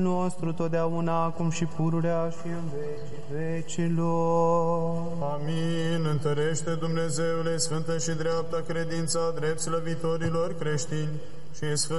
nostru totdeauna, acum și pururea și în vecii vecilor. Amin. Întărește, Dumnezeule, sfântă și dreapta credința drept slăvitorilor creștini și sfânt